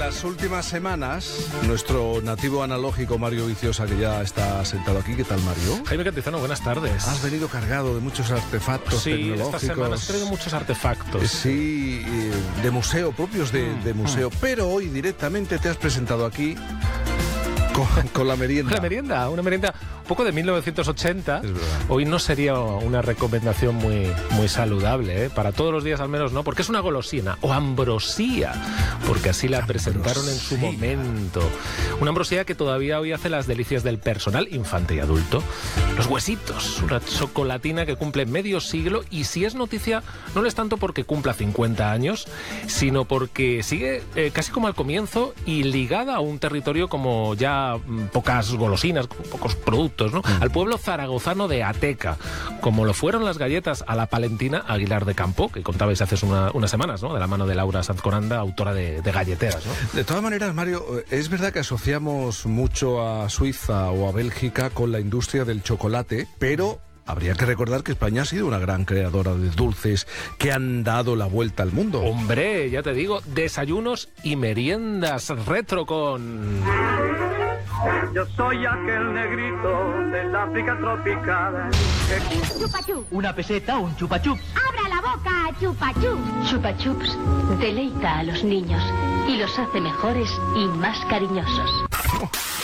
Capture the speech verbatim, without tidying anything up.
las últimas semanas, nuestro nativo analógico Mario Viciosa, que ya está sentado aquí. ¿Qué tal, Mario? Jaime Cantizano, buenas tardes. Has venido cargado de muchos artefactos sí, tecnológicos. Sí, esta semana has traído muchos artefactos. Sí, de museo, propios de, de museo. Mm. Pero hoy directamente te has presentado aquí con, con la merienda. La merienda, una merienda un poco de mil novecientos ochenta. Hoy no sería una recomendación muy, muy saludable, ¿eh? Para todos los días al menos no, porque es una golosina o ambrosía, porque así la ambrosía. Presentaron en su momento. Una ambrosía que todavía hoy hace las delicias del personal infante y adulto. Los huesitos, una chocolatina que cumple medio siglo, y si es noticia no es tanto porque cumpla cincuenta años, sino porque sigue eh, casi como al comienzo y ligada a un territorio como ya mm, pocas golosinas, pocos productos, ¿no? Mm. Al pueblo zaragozano de Ateca, como lo fueron las galletas a la palentina Aguilar de Campo, que contabais hace una, unas semanas, ¿no? De la mano de Laura Sanzcoranda, autora de, de Galleteras, ¿no? De todas maneras, Mario, es verdad que asociamos mucho a Suiza o a Bélgica con la industria del chocolate, pero habría que recordar que España ha sido una gran creadora de dulces que han dado la vuelta al mundo. Hombre, ya te digo, desayunos y meriendas retro con... Yo soy aquel negrito del África tropical. Chupa-chups. Una peseta, un chupa-chups. ¡Abra la boca, chupa-chups! Chupa-chups deleita a los niños y los hace mejores y más cariñosos.